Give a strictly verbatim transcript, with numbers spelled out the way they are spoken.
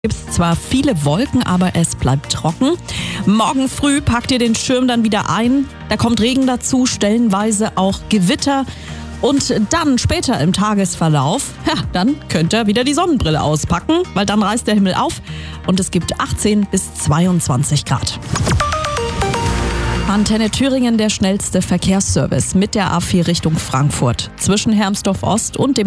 Gibt es zwar viele Wolken, aber es bleibt trocken. Morgen früh packt ihr den Schirm dann wieder ein. Da kommt Regen dazu, stellenweise auch Gewitter. Und dann später im Tagesverlauf, ja, dann könnt ihr wieder die Sonnenbrille auspacken, weil dann reißt der Himmel auf und es gibt achtzehn bis zweiundzwanzig Grad. Antenne Thüringen, der schnellste Verkehrsservice mit der A vier Richtung Frankfurt. Zwischen Hermsdorf Ost und dem